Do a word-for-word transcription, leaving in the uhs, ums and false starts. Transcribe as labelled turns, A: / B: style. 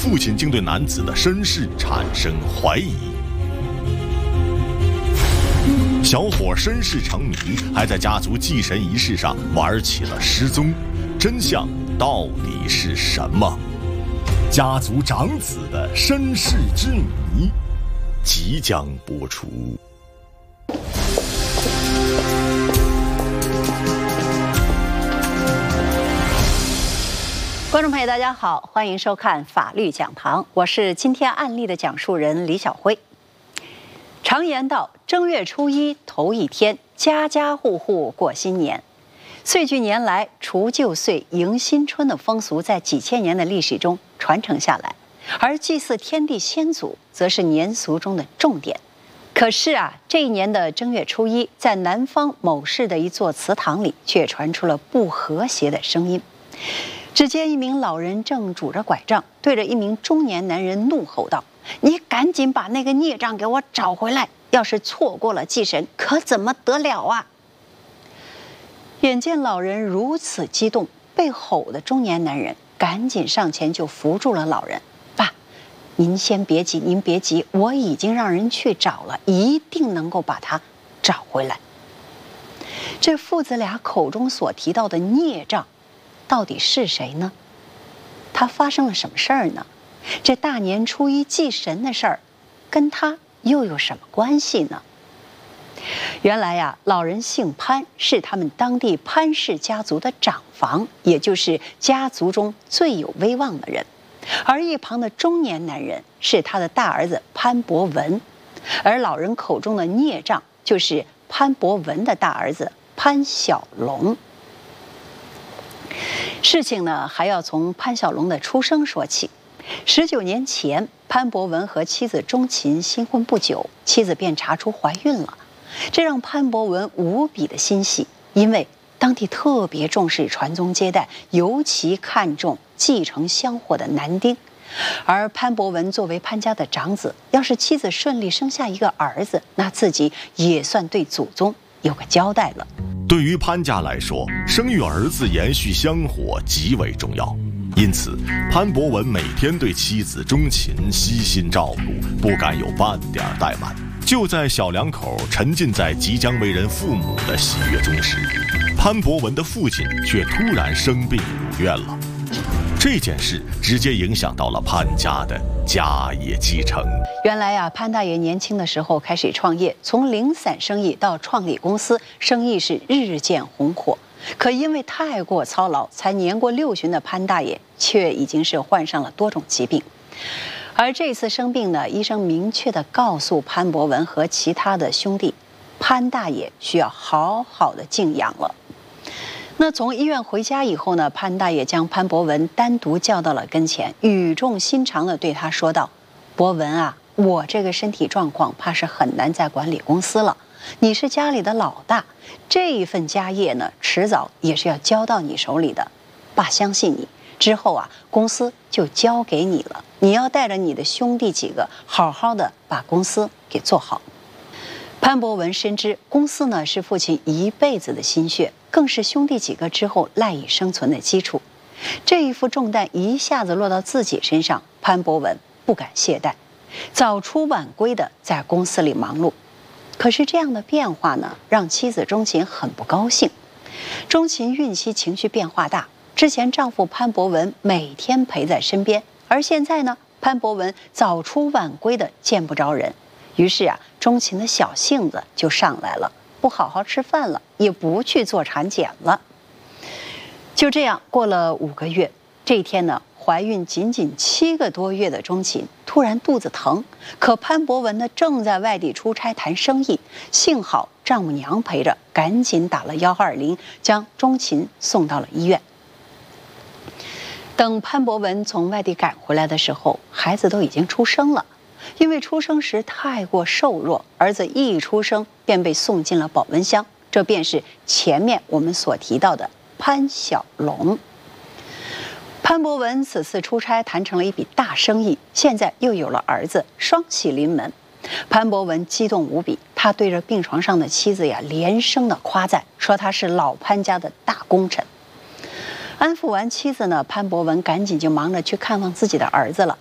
A: 父亲竟对男子的身世产生怀疑。小伙身世成谜，还在家族祭神仪式上玩起了失踪，真相到底是什么？家族长子的身世之谜即将播出。
B: 观众朋友，大家好，欢迎收看法律讲堂，我是今天案例的讲述人李晓辉。常言道，正月初一头一天，家家户户过新年。岁聚年来，除旧岁迎新春的风俗在几千年的历史中传承下来，而祭祀天地先祖则是年俗中的重点。可是啊，这一年的正月初一，在南方某市的一座祠堂里，却传出了不和谐的声音。只见一名老人正拄着拐杖，对着一名中年男人怒吼道：“你赶紧把那个孽障给我找回来！要是错过了祭神，可怎么得了啊！”眼见老人如此激动，被吼的中年男人赶紧上前就扶住了老人：“爸，您先别急，您别急，我已经让人去找了，一定能够把他找回来。”这父子俩口中所提到的孽障，到底是谁呢？他发生了什么事儿呢？这大年初一祭神的事儿，跟他又有什么关系呢？原来呀、啊，老人姓潘，是他们当地潘氏家族的长房，也就是家族中最有威望的人。而一旁的中年男人是他的大儿子潘伯文，而老人口中的孽障就是潘伯文的大儿子潘小龙。事情呢，还要从潘小龙的出生说起。十九年前，潘伯文和妻子钟琴新婚不久，妻子便查出怀孕了，这让潘伯文无比的欣喜，因为当地特别重视传宗接代，尤其看重继承香火的男丁。而潘伯文作为潘家的长子，要是妻子顺利生下一个儿子，那自己也算对祖宗有个交代了。
A: 对于潘家来说，生育儿子延续香火极为重要，因此潘伯文每天对妻子钟琴悉心照顾，不敢有半点怠慢。就在小两口沉浸在即将为人父母的喜悦中时，潘伯文的父亲却突然生病入院了。这件事直接影响到了潘家的家业继承。
B: 原来呀、啊，潘大爷年轻的时候开始创业，从零散生意到创立公司，生意是日渐红火。可因为太过操劳，才年过六旬的潘大爷却已经是患上了多种疾病。而这次生病呢，医生明确地告诉潘伯文和其他的兄弟，潘大爷需要好好的静养了。那从医院回家以后呢，潘大爷将潘伯文单独叫到了跟前，语重心长地对他说道：“伯文啊，我这个身体状况怕是很难再管理公司了。你是家里的老大，这一份家业呢，迟早也是要交到你手里的。爸相信你，之后啊，公司就交给你了。你要带着你的兄弟几个，好好的把公司给做好。”潘伯文深知公司呢是父亲一辈子的心血，更是兄弟几个之后赖以生存的基础。这一副重担一下子落到自己身上，潘伯文不敢懈怠，早出晚归的在公司里忙碌。可是这样的变化呢，让妻子钟琴很不高兴。钟琴孕期情绪变化大，之前丈夫潘伯文每天陪在身边，而现在呢，潘伯文早出晚归的见不着人。于是啊，钟琴的小性子就上来了，不好好吃饭了，也不去做产检了。就这样过了五个月，这一天呢，怀孕仅仅七个多月的钟琴突然肚子疼，可潘伯文呢正在外地出差谈生意，幸好丈母娘陪着，赶紧打了幺二零，将钟琴送到了医院。等潘伯文从外地赶回来的时候，孩子都已经出生了。因为出生时太过瘦弱，儿子一出生便被送进了保温箱，这便是前面我们所提到的潘小龙。潘伯文此次出差谈成了一笔大生意，现在又有了儿子，双喜临门。潘伯文激动无比，他对着病床上的妻子呀连声的夸赞，说他是老潘家的大功臣。安抚完妻子呢，潘伯文赶紧就忙着去看望自己的儿子了。